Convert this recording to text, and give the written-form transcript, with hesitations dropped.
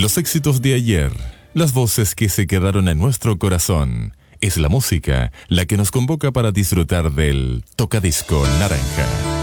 Los éxitos de ayer, las voces que se quedaron en nuestro corazón, es la música la que nos convoca para disfrutar del Tocadisco Naranja.